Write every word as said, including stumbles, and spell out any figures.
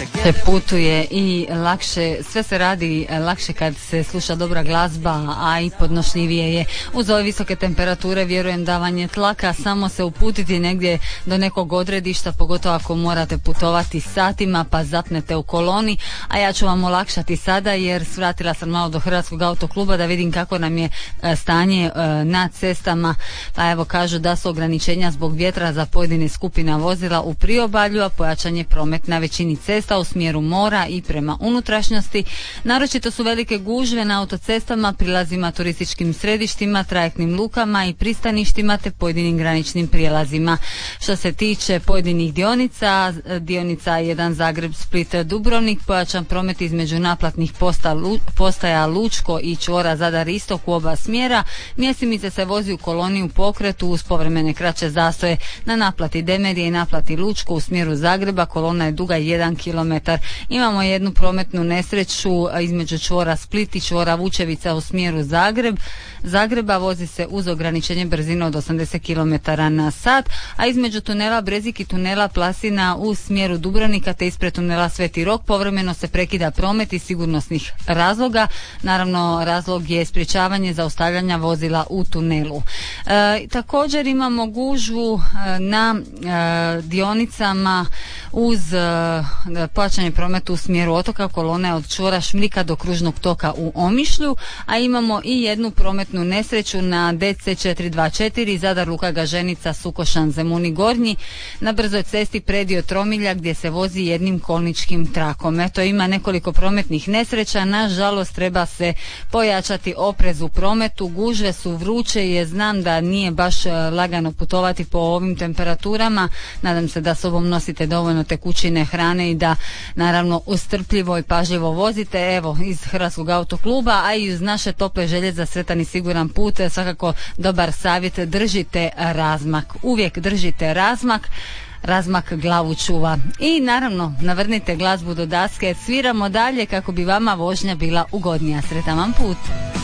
se putuje i lakše, sve se radi lakše kad se sluša dobra glazba, a i podnošljivije je. Uz ove visoke temperature vjerujem da vam je tlaka samo se uputiti negdje do nekog odredišta, pogotovo ako morate putovati satima pa zapnete u koloni, a ja ću vam olakšati sada jer svratila sam malo do Hrvatskog autokluba da vidim kako nam je stanje na cestama. Pa evo kažu da su ograničenja zbog vjetra za pojedine skupina vozila u priobalju, a pojačan je promet na većini cesta u smjeru mora i prema unutrašnjosti. Naročito su velike gužve na autocestama, prilazima turističkim središtima, trajektnim lukama i pristaništima te pojedinim graničnim prijelazima. Što se tiče pojedinih dionica, dionica jedan Zagreb, Split, Dubrovnik, pojačan promet između naplatnih posta, postaja Lučko i čvora Zadar Istok u oba smjera. Mjesimice se vozi u koloni u pokretu uz povremene kraće zastoje na naplati Demedije i naplati Lučko u smjeru Zagreba. Kolona je duga jedan kilometar. Imamo jednu prometnu nesreću između čvora Split i čvora Vučevica u smjeru Zagreb. Zagreba vozi se uz ograničenje brzine od osamdeset kilometara na sat, a između tunela Brezik i tunela Plasina u smjeru Dubrovnika te ispred tunela Sveti Rok povremeno se prekida promet iz sigurnosnih razloga. Naravno, razlog je sprječavanje zaustavljanja vozila u tunelu. E, također imamo gužvu e, na e, dionicama uz e, pojačanje prometa u smjeru otoka. Kolona je od čvora Šmrika do kružnog toka u Omišlju, a imamo i jednu prometnu nesreću na D C četiri dva četiri Zadar Luka Gaženica Sukošan Zemuni Gornji na brzoj cesti predio Tromilja gdje se vozi jednim kolničkim trakom. Eto, ima nekoliko prometnih nesreća, nažalost treba se pojačati oprez u prometu. Gužve su vruće i znam da nije baš lagano putovati po ovim temperaturama. Nadam se da sobom nosite dovoljno tekućine, hrane i da naravno ustrpljivo i pažljivo vozite. Evo, iz Hrvatskog autokluba, a i uz naše tople želje za sretan i siguran put, svakako dobar savjet, držite razmak. Uvijek držite razmak. Razmak glavu čuva. I naravno, navrnite glazbu do daske, sviramo dalje kako bi vama vožnja bila ugodnija. Sretan vam put!